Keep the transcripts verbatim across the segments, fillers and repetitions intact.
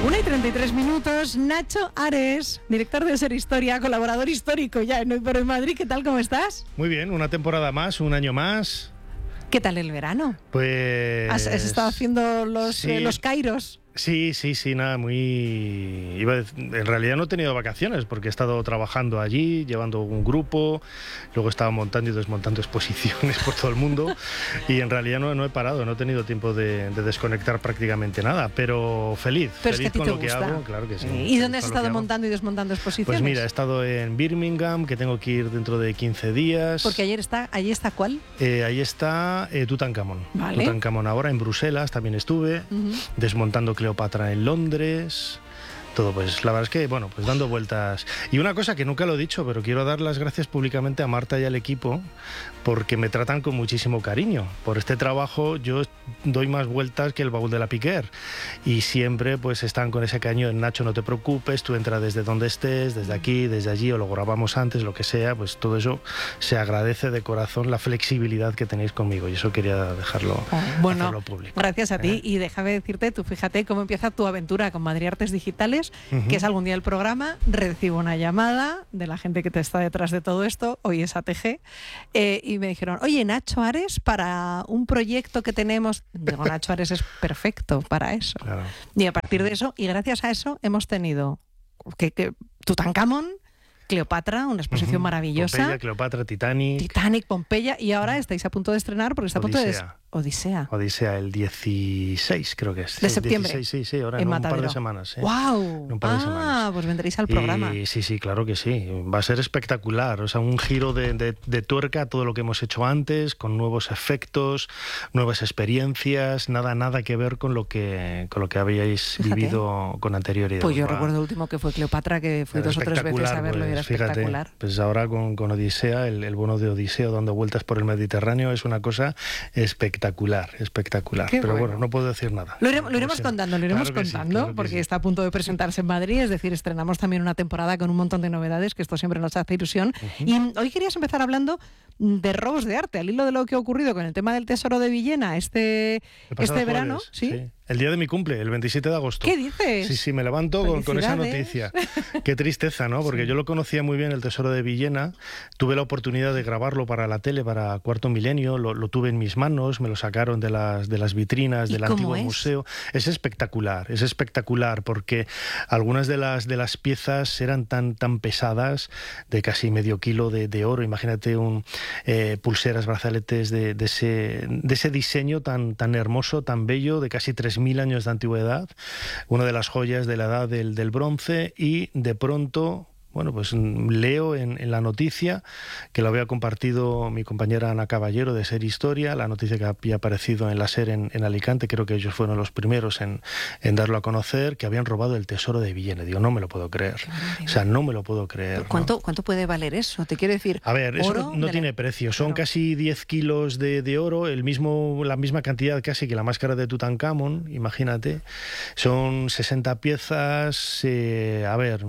una y treinta y tres minutos. Nacho Ares, director de Ser Historia, colaborador histórico ya en Hoy por Hoy Madrid. ¿Qué tal? ¿Cómo estás? Muy bien, una temporada más, un año más. ¿Qué tal el verano? Pues... ¿Has, has estado haciendo los, sí. eh, los Kairos? Sí, sí, sí, nada, muy... Iba a decir, en realidad no he tenido vacaciones porque he estado trabajando allí, llevando un grupo, luego estaba montando y desmontando exposiciones por todo el mundo y en realidad no, no he parado, no he tenido tiempo de, de desconectar prácticamente nada, pero feliz, pero feliz es que a ti con te lo que gusta. hago, claro que sí. ¿Y dónde has estado montando y desmontando exposiciones? Pues mira, he estado en Birmingham, que tengo que ir dentro de quince días. Porque ayer está, ¿allí está cuál? Eh, ahí está eh, Tutankamón. Vale. Tutankamón ahora, en Bruselas también estuve, uh-huh. desmontando Cleopatra en Londres. Todo, pues la verdad es que, bueno, pues dando vueltas. Y una cosa que nunca lo he dicho, pero quiero dar las gracias públicamente a Marta y al equipo porque me tratan con muchísimo cariño. Por este trabajo yo doy más vueltas que el baúl de la Piquer y siempre pues están con ese caño de Nacho, no te preocupes, tú entra desde donde estés, desde aquí, desde allí, o lo grabamos antes, lo que sea, pues todo eso se agradece de corazón, la flexibilidad que tenéis conmigo, y eso quería dejarlo, oh, bueno, dejarlo público. Gracias a ti, ¿Eh? Y déjame decirte, tú fíjate cómo empieza tu aventura con Madrid Artes Digitales, uh-huh. que es algún día el programa, recibo una llamada de la gente que te está detrás de todo esto, hoy es A T G, eh, y me dijeron, oye, Nacho Ares, para un proyecto que tenemos, digo, Nacho Ares es perfecto para eso. Claro. Y a partir de eso, y gracias a eso, hemos tenido que, que Tutankamón, Cleopatra, una exposición uh-huh. maravillosa. Pompeya, Cleopatra, Titanic. Titanic, Pompeya, y ahora estáis a punto de estrenar porque está a punto de... Des... Odisea. Odisea, el dieciséis creo que es. De septiembre. dieciséis, sí, sí, ahora en, en un par de semanas. ¿eh? ¡Wow! En un par de ah, semanas. Pues vendréis al programa. Y, sí, sí, claro que sí. Va a ser espectacular. O sea, un giro de, de, de tuerca a todo lo que hemos hecho antes, con nuevos efectos, nuevas experiencias, nada, nada que ver con lo que, con lo que habíais fíjate. vivido con anterioridad. Pues yo ¿va? recuerdo el último que fue Cleopatra, que fui dos o tres veces a verlo pues, y era espectacular. Fíjate, pues ahora con, con Odisea, el, el bono de Odiseo dando vueltas por el Mediterráneo es una cosa espectacular, espectacular. Qué Pero bueno. bueno, no puedo decir nada. Lo iremos, lo iremos contando, lo iremos claro contando, sí, claro porque sí. está a punto de presentarse en Madrid, es decir, estrenamos también una temporada con un montón de novedades, que esto siempre nos hace ilusión. Uh-huh. Y hoy querías empezar hablando de robos de arte, al hilo de lo que ha ocurrido con el tema del Tesoro de Villena este, este verano. Jueves, ¿sí? sí. El día de mi cumple, el veintisiete de agosto. ¿Qué dices? Sí, sí, me levanto con, con esa noticia. Qué tristeza, ¿no? Porque sí. yo lo conocía muy bien, el Tesoro de Villena. Tuve la oportunidad de grabarlo para la tele, para Cuarto Milenio. Lo, lo tuve en mis manos, me lo sacaron de las, de las vitrinas del antiguo es? museo. Es espectacular, es espectacular, porque algunas de las, de las piezas eran tan, tan pesadas, de casi medio kilo de, de oro. Imagínate un eh, pulseras, brazaletes de, de, ese, de ese diseño tan, tan hermoso, tan bello, de casi tres mil años de antigüedad, una de las joyas de la edad del, del bronce, y de pronto, bueno, pues leo en, en la noticia, que lo había compartido mi compañera Ana Caballero de Ser Historia, la noticia que había aparecido en la SER en, en Alicante, creo que ellos fueron los primeros en, en darlo a conocer, que habían robado el Tesoro de Villena. Digo, no me lo puedo creer. O sea, no me lo puedo creer. ¿Cuánto, ¿no? ¿cuánto puede valer eso? Te quiero decir, a ver, eso oro no de tiene la... precio. Son claro. casi diez kilos de, de oro, el mismo, la misma cantidad casi que la máscara de Tutankamón, imagínate. Son sesenta piezas, eh, a ver,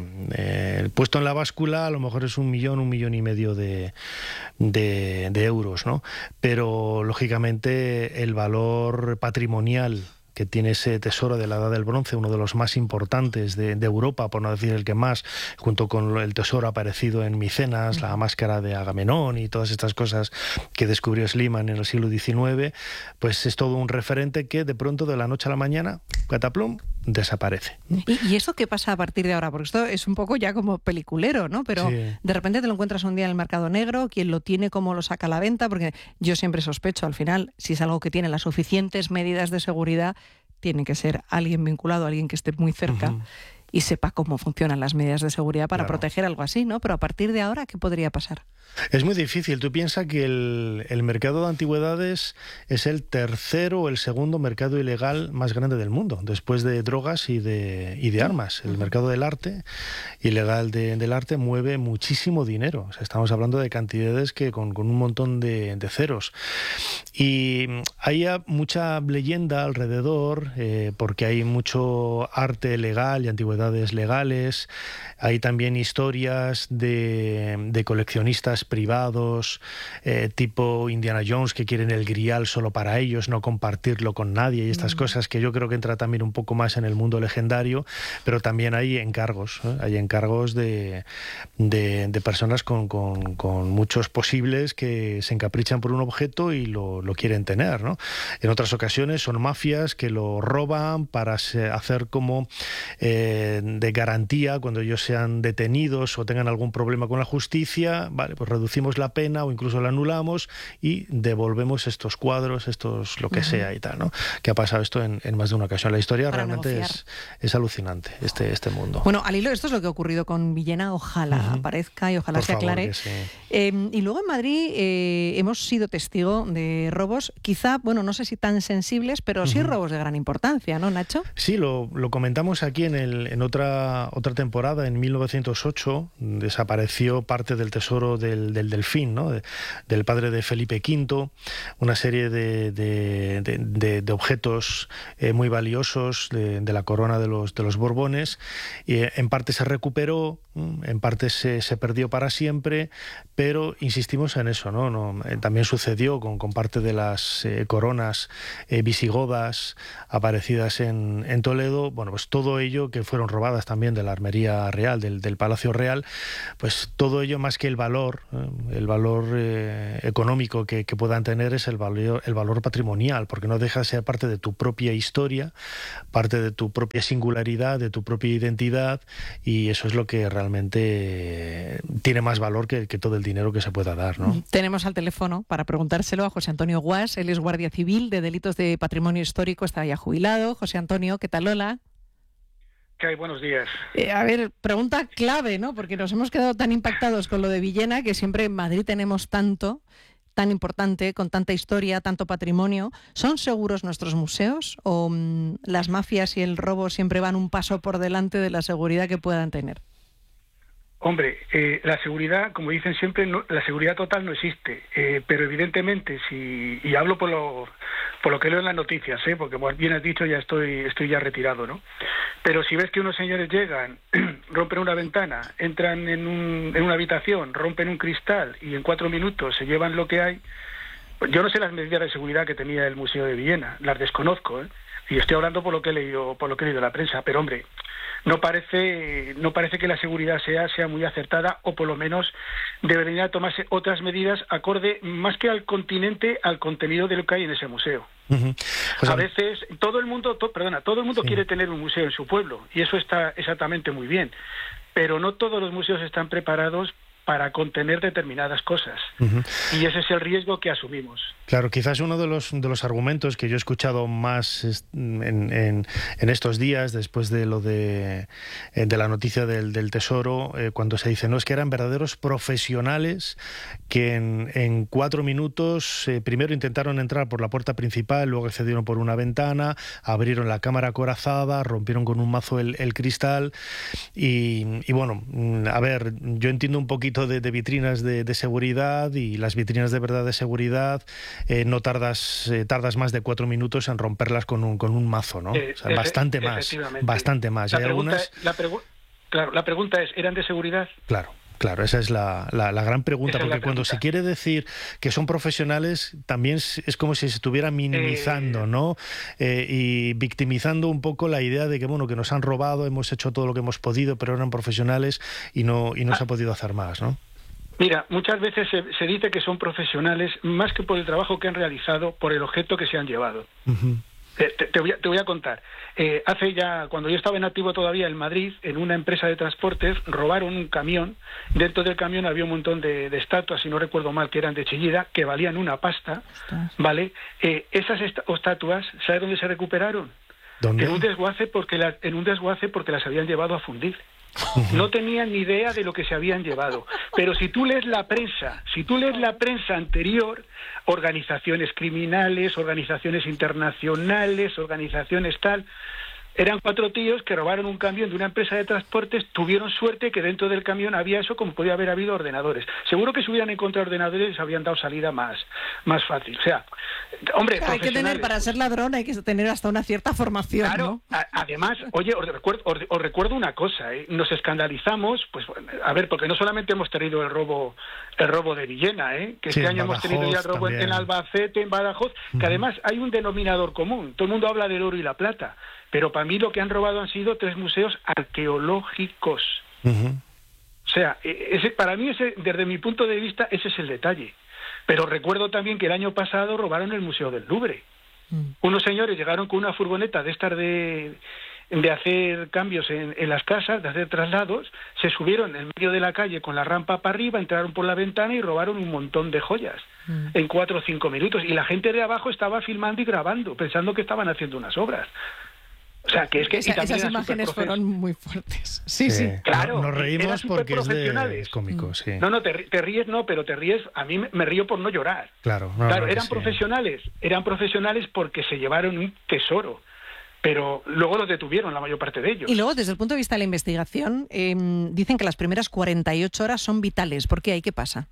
eh, puesto en la base a lo mejor es un millón, un millón y medio de, de, de euros, ¿no? Pero, lógicamente, el valor patrimonial que tiene ese tesoro de la Edad del Bronce, uno de los más importantes de, de Europa, por no decir el que más, junto con el tesoro aparecido en Micenas, la máscara de Agamenón y todas estas cosas que descubrió Schliemann en el siglo diecinueve, pues es todo un referente que de pronto, de la noche a la mañana, cataplum, desaparece. ¿Y, ¿Y eso qué pasa a partir de ahora? Porque esto es un poco ya como peliculero, ¿no? Pero sí. de repente te lo encuentras un día en el mercado negro, quien lo tiene, cómo lo saca a la venta, porque yo siempre sospecho, al final, si es algo que tiene las suficientes medidas de seguridad, tiene que ser alguien vinculado, alguien que esté muy cerca uh-huh. y sepa cómo funcionan las medidas de seguridad para claro. proteger algo así, ¿no? Pero a partir de ahora, ¿qué podría pasar? Es muy difícil. Tú piensas que el, el mercado de antigüedades es el tercero o el segundo mercado ilegal más grande del mundo, después de drogas y de, y de armas. El mercado del arte, ilegal de, del arte, mueve muchísimo dinero. O sea, estamos hablando de cantidades que con, con un montón de, de ceros. Y hay mucha leyenda alrededor, eh, porque hay mucho arte legal y antigüedades legales. Hay también historias de, de coleccionistas más privados, eh, tipo Indiana Jones, que quieren el grial solo para ellos, no compartirlo con nadie, y estas mm. cosas que yo creo que entra también un poco más en el mundo legendario, pero también hay encargos, ¿eh? Hay encargos de, de, de personas con, con, con muchos posibles que se encaprichan por un objeto y lo, lo quieren tener, ¿no? En otras ocasiones son mafias que lo roban para hacer como eh, de garantía cuando ellos sean detenidos o tengan algún problema con la justicia, vale, pues reducimos la pena o incluso la anulamos y devolvemos estos cuadros, estos lo que uh-huh. sea y tal, ¿no? Que ha pasado esto en, en más de una ocasión. La historia Para realmente es, es alucinante, este, este mundo. Bueno, al hilo, esto es lo que ha ocurrido con Villena, ojalá uh-huh. aparezca y ojalá Por se favor, aclare. Sí. Eh, y luego en Madrid eh, hemos sido testigo de robos, quizá, bueno, no sé si tan sensibles, pero sí uh-huh. robos de gran importancia, ¿no, Nacho? Sí, lo, lo comentamos aquí en, el, en otra, otra temporada, en mil novecientos ocho, desapareció parte del tesoro del, del Delfín, ¿no? De, del padre de Felipe quinto, una serie de, de, de, de, de objetos eh, muy valiosos de, de la corona de los, de los Borbones, y eh, en parte se recuperó, en parte se, se perdió para siempre, pero insistimos en eso, ¿no? no eh, también sucedió con, con parte de las eh, coronas eh, visigodas aparecidas en, en Toledo, bueno, pues todo ello que fueron robadas también de la armería real, del, del Palacio Real, pues todo ello más que el valor, ¿eh? el valor eh, económico que, que puedan tener es el valor, el valor patrimonial, porque no deja de ser parte de tu propia historia, parte de tu propia singularidad, de tu propia identidad, y eso es lo que realmente tiene más valor que, que todo el dinero que se pueda dar, ¿no? Tenemos al teléfono para preguntárselo a José Antonio Guas, él es guardia civil de delitos de patrimonio histórico, está ya jubilado. José Antonio, ¿qué tal? Hola. ¿Qué hay? Buenos días. Eh, a ver, pregunta clave, ¿no? Porque nos hemos quedado tan impactados con lo de Villena, que siempre en Madrid tenemos tanto, tan importante, con tanta historia, tanto patrimonio. ¿Son seguros nuestros museos o mmm, las mafias y el robo siempre van un paso por delante de la seguridad que puedan tener? Hombre, eh, la seguridad, como dicen siempre, no, la seguridad total no existe, eh, pero evidentemente, si y hablo por lo por lo que leo en las noticias, ¿eh? Porque como bien has dicho, ya estoy estoy ya retirado, ¿no? Pero si ves que unos señores llegan, rompen una ventana, entran en, un, en una habitación, rompen un cristal y en cuatro minutos se llevan lo que hay, pues yo no sé las medidas de seguridad que tenía el Museo de Villena, las desconozco, ¿eh? Y estoy hablando por lo que he leído, por lo que he leído en la prensa, pero hombre, no parece no parece que la seguridad sea sea muy acertada, o por lo menos deberían tomarse otras medidas acorde más que al continente, al contenido de lo que hay en ese museo. Uh-huh. Pues a veces todo el mundo, to, perdona, todo el mundo sí. quiere tener un museo en su pueblo, y eso está exactamente muy bien, pero no todos los museos están preparados para contener determinadas cosas. Uh-huh. Y ese es el riesgo que asumimos. Claro, quizás uno de los de los argumentos que yo he escuchado más en, en, en estos días, después de lo de, de la noticia del, del Tesoro, eh, cuando se dice, no, es que eran verdaderos profesionales que en, en cuatro minutos eh, primero intentaron entrar por la puerta principal, luego accedieron por una ventana, abrieron la cámara acorazada, rompieron con un mazo el, el cristal, y, y bueno, a ver, yo entiendo un poquito De, de vitrinas de, de seguridad, y las vitrinas de verdad de seguridad eh, no tardas eh, tardas más de cuatro minutos en romperlas con un con un mazo, ¿no? Eh, o sea, bastante más, bastante más. La Hay pregunta, algunas... la pregu... Claro, la pregunta es, ¿eran de seguridad? Claro. Claro, esa es la, la, la gran pregunta, esa porque cuando se quiere decir que son profesionales, también es como si se estuviera minimizando, eh... ¿no? Eh, y victimizando un poco la idea de que, bueno, que nos han robado, hemos hecho todo lo que hemos podido, pero eran profesionales y no, y no ah. se ha podido hacer más, ¿no? Mira, muchas veces se, se dice que son profesionales más que por el trabajo que han realizado, por el objeto que se han llevado. Uh-huh. Te, te, voy a, te voy a contar. Eh, hace ya, cuando yo estaba en activo todavía en Madrid, en una empresa de transportes, robaron un camión. Dentro del camión había un montón de, de estatuas, si no recuerdo mal, que eran de Chillida, que valían una pasta, Ostras. ¿vale? Eh, esas estatuas, ¿sabes dónde se recuperaron? ¿Dónde? En un desguace porque la, en un desguace porque las habían llevado a fundir. No tenían ni idea de lo que se habían llevado. Pero si tú lees la prensa, si tú lees la prensa anterior, organizaciones criminales, organizaciones internacionales, organizaciones tal, Eran cuatro tíos que robaron un camión de una empresa de transportes, tuvieron suerte que dentro del camión había eso, como podía haber habido ordenadores. Seguro que si hubieran encontrado ordenadores les habrían dado salida más, más fácil. O sea, hombre, hay que tener, para ser ladrón hay que tener hasta una cierta formación, claro, ¿no? A, además, oye, os recuerdo, os, os recuerdo una cosa, ¿eh? Nos escandalizamos, pues, a ver, porque no solamente hemos tenido el robo, el robo de Villena, ¿eh? Que sí, este año Badajoz, hemos tenido ya el robo también. en Albacete, en Badajoz, uh-huh. que además hay un denominador común. Todo el mundo habla del oro y la plata. Pero para mí lo que han robado han sido tres museos arqueológicos. Uh-huh. O sea, ese, para mí, ese, desde mi punto de vista, ese es el detalle. Pero recuerdo también que el año pasado robaron el Museo del Louvre. Uh-huh. Unos señores llegaron con una furgoneta de estas de, de hacer cambios en, en las casas, de hacer traslados, se subieron en medio de la calle con la rampa para arriba, entraron por la ventana y robaron un montón de joyas. Mm. En cuatro o cinco minutos. Y la gente de abajo estaba filmando y grabando, pensando que estaban haciendo unas obras. O sea, que es que... Esa, esas imágenes fueron muy fuertes. Sí, sí. sí. Claro. Nos reímos porque es, de, es cómico, mm. sí. No, no, te, te ríes, no, pero te ríes... A mí me, me río por no llorar. Claro. No, claro, no, eran sí. profesionales. Eran profesionales porque se llevaron un tesoro. Pero luego los detuvieron, la mayor parte de ellos. Y luego, desde el punto de vista de la investigación, eh, dicen que las primeras cuarenta y ocho horas son vitales. ¿Por qué? ¿Ahí qué pasa?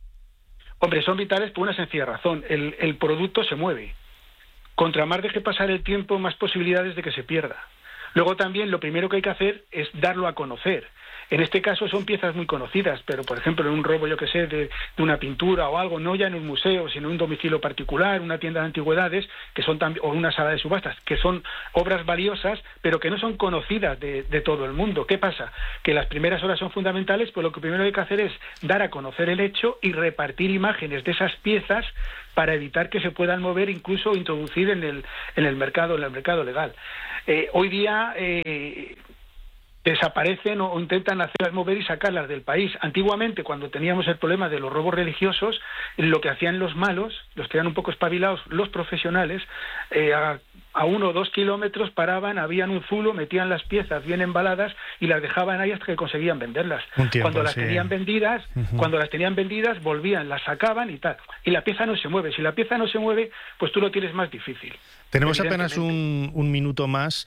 Hombre, son vitales por una sencilla razón. El, el producto se mueve. Contra más deje pasar el tiempo, más posibilidades de que se pierda. Luego también lo primero que hay que hacer es darlo a conocer. En este caso son piezas muy conocidas, pero por ejemplo en un robo, yo que sé, de, de una pintura o algo, no ya en un museo, sino en un domicilio particular, una tienda de antigüedades, que son también, o una sala de subastas, que son obras valiosas, pero que no son conocidas de, de todo el mundo. ¿Qué pasa? Que las primeras horas son fundamentales, pues lo que primero hay que hacer es dar a conocer el hecho y repartir imágenes de esas piezas para evitar que se puedan mover, incluso introducir en el, en el mercado, en el mercado legal. Eh, hoy día eh, desaparecen o intentan hacerlas mover y sacarlas del país. Antiguamente, cuando teníamos el problema de los robos religiosos, lo que hacían los malos, los que eran un poco espabilados, los profesionales, eh, a, a uno o dos kilómetros paraban, habían un zulo, metían las piezas bien embaladas y las dejaban ahí hasta que conseguían venderlas. Tiempo, cuando las sí. tenían vendidas, uh-huh. cuando las tenían vendidas, volvían, las sacaban y tal. Y la pieza no se mueve. Si la pieza no se mueve, pues tú lo tienes más difícil. Tenemos apenas un, un minuto más.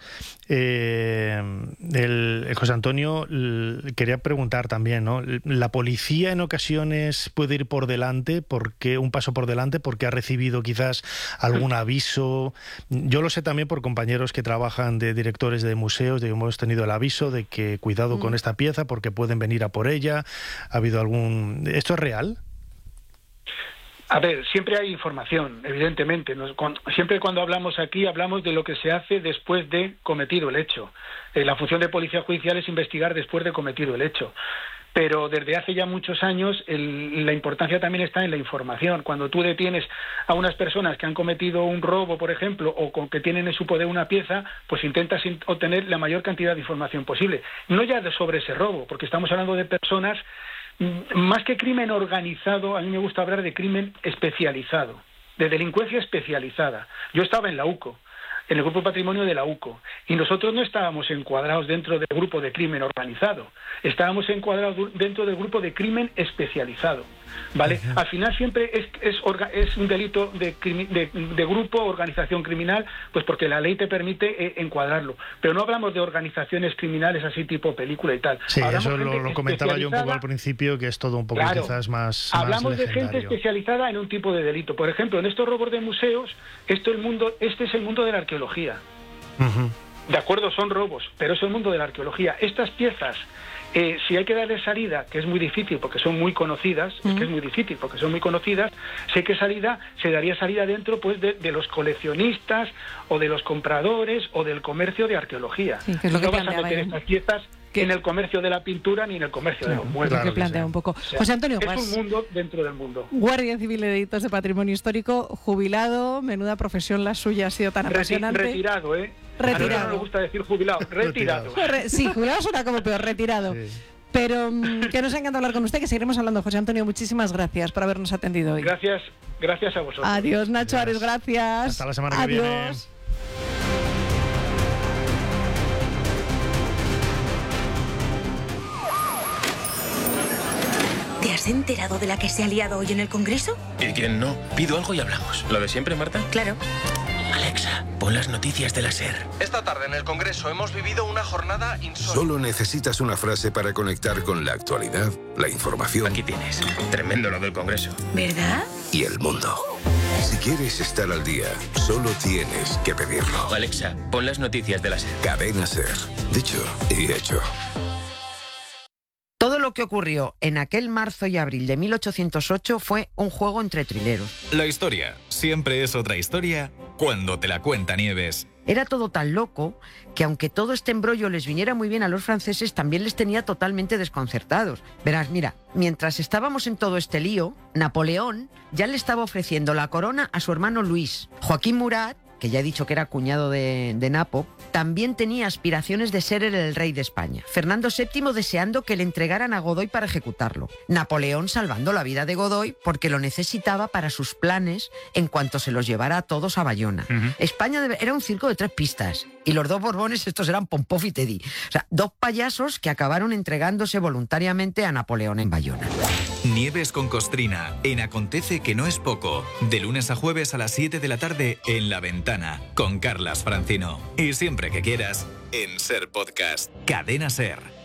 Eh, el, el José Antonio, el, quería preguntar también, ¿no? ¿La policía en ocasiones puede ir por delante, porque un paso por delante, porque ha recibido quizás algún aviso? Yo lo sé también por compañeros que trabajan de directores de museos, de que hemos tenido el aviso de que cuidado mm. con esta pieza porque pueden venir a por ella. ¿Ha habido algún...? ¿Esto es real? A ver, siempre hay información, evidentemente. Nos, con, siempre cuando hablamos aquí, hablamos de lo que se hace después de cometido el hecho. Eh, la función de policía judicial es investigar después de cometido el hecho. Pero desde hace ya muchos años el, la importancia también está en la información. Cuando tú detienes a unas personas que han cometido un robo, por ejemplo, o con que tienen en su poder una pieza, pues intentas obtener la mayor cantidad de información posible. No ya de sobre ese robo, porque estamos hablando de personas... Más que crimen organizado, a mí me gusta hablar de crimen especializado, de delincuencia especializada. Yo estaba en la U C O, en el Grupo Patrimonio de la U C O, y nosotros no estábamos encuadrados dentro del grupo de crimen organizado, estábamos encuadrados dentro del grupo de crimen especializado. ¿Vale? Uh-huh. Al final siempre es, es, orga, es un delito de, de, de grupo, organización criminal, pues porque la ley te permite eh, encuadrarlo. Pero no hablamos de organizaciones criminales así tipo película y tal. Sí, hablamos eso lo, lo comentaba yo un poco al principio, que es todo un poco claro, quizás más hablamos más de gente especializada en un tipo de delito. Por ejemplo, en estos robos de museos, esto el mundo, este es el mundo de la arqueología. Uh-huh. De acuerdo, son robos, pero es el mundo de la arqueología. Estas piezas... Eh, si hay que darle salida, que es muy difícil porque son muy conocidas, mm. es que es muy difícil porque son muy conocidas, sé que salida se daría salida dentro pues de, de los coleccionistas o de los compradores o del comercio de arqueología. Sí, que es lo no que vas a meter estas piezas que en el comercio de la pintura ni en el comercio claro, de los muebles. Claro, que plantea un poco. O sea, José Antonio, es pues, un mundo dentro del mundo. Guardia Civil de Delitos de Patrimonio Histórico, jubilado, menuda profesión la suya, ha sido tan apasionante. Retirado, ¿eh? Retirado. A no me gusta decir jubilado, retirado. Sí, jubilado suena como peor, retirado. Sí. Pero que nos ha encantado hablar con usted, que seguiremos hablando. José Antonio, muchísimas gracias por habernos atendido hoy. Gracias, gracias a vosotros. Adiós, Nacho Ares, gracias. Hasta la semana Adiós. que viene. ¿Te has enterado de la que se ha liado hoy en el Congreso? ¿Y quién no? Pido algo y hablamos. ¿Lo de siempre, Marta? Claro. Vale. Alexa, pon las noticias de la SER. Esta tarde en el Congreso hemos vivido una jornada insólita. Solo necesitas una frase para conectar con la actualidad, la información. Aquí tienes. Tremendo lo del Congreso. ¿Verdad? Y el mundo. Si quieres estar al día, solo tienes que pedirlo. Alexa, pon las noticias de la SER. Cadena SER. Dicho y hecho. Todo lo que ocurrió en aquel marzo y abril de mil ochocientos ocho fue un juego entre trileros. La historia siempre es otra historia cuando te la cuenta Nieves. Era todo tan loco que aunque todo este embrollo les viniera muy bien a los franceses, también les tenía totalmente desconcertados. Verás, mira, mientras estábamos en todo este lío, Napoleón ya le estaba ofreciendo la corona a su hermano Luis. Joaquín Murat, que ya he dicho que era cuñado de, de Napo, también tenía aspiraciones de ser el rey de España. Fernando séptimo deseando que le entregaran a Godoy para ejecutarlo. Napoleón salvando la vida de Godoy porque lo necesitaba para sus planes en cuanto se los llevara a todos a Bayona. Uh-huh. España debe, era un circo de tres pistas y los dos Borbones, estos eran Pompov y Teddy. O sea, dos payasos que acabaron entregándose voluntariamente a Napoleón en Bayona. Nieves con Costrina, en Acontece que no es poco. De lunes a jueves a las siete de la tarde en La Ventana, con Carlas Francino. Y siempre que quieras, en SER Podcast. Cadena SER.